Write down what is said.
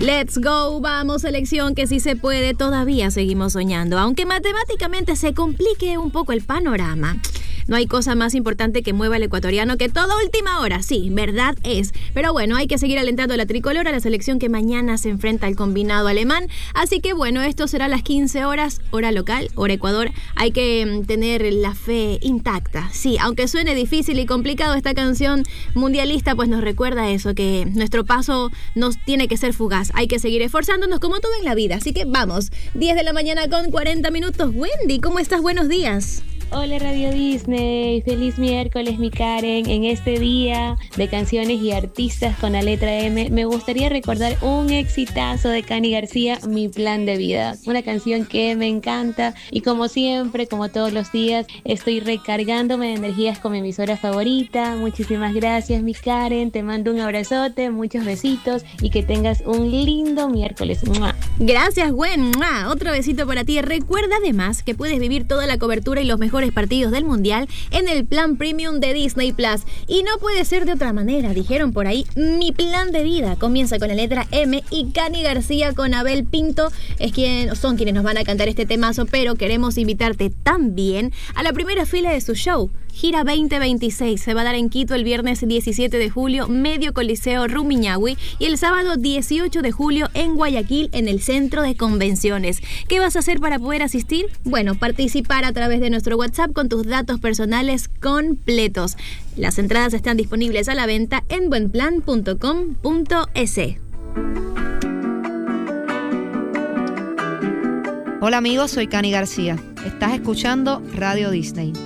Let's go, vamos selección, que sí se puede, todavía seguimos soñando, aunque matemáticamente se complique un poco el panorama. No hay cosa más importante que mueva al ecuatoriano que toda última hora, sí, verdad es. Pero bueno, hay que seguir alentando a la tricolor, a la selección que mañana se enfrenta al combinado alemán. Así que bueno, esto será a las 15 horas, hora local, hora Ecuador. Hay que tener la fe intacta. Sí, aunque suene difícil y complicado, esta canción mundialista pues nos recuerda eso, que nuestro paso nos tiene que ser fugaz. Hay que seguir esforzándonos como todo en la vida. Así que vamos, 10 de la mañana con 40 minutos. Wendy, ¿cómo estás? Buenos días. Hola Radio Disney, feliz miércoles mi Karen. En este día de canciones y artistas con la letra M, me gustaría recordar un exitazo de Cani García, Mi Plan de Vida. Una canción que me encanta y como siempre, como todos los días, estoy recargándome de energías con mi emisora favorita. Muchísimas gracias mi Karen, te mando un abrazote, muchos besitos y que tengas un lindo miércoles. ¡Mua! Gracias, Gwen. ¡Mua! Otro besito para ti. Recuerda además que puedes vivir toda la cobertura y los mejores partidos del Mundial en el plan Premium de Disney Plus. Y no puede ser de otra manera, dijeron por ahí. Mi Plan de Vida comienza con la letra M y Cani García con Abel Pinto son quienes nos van a cantar este temazo, pero queremos invitarte también a la primera fila de su show. Gira 2026 se va a dar en Quito el viernes 17 de julio, Medio Coliseo Rumiñahui, y el sábado 18 de julio en Guayaquil, en el Centro de Convenciones. ¿Qué vas a hacer para poder asistir? Bueno, participar a través de nuestro WhatsApp con tus datos personales completos. Las entradas están disponibles a la venta en buenplan.com.es. Hola amigos, soy Cani García. Estás escuchando Radio Disney.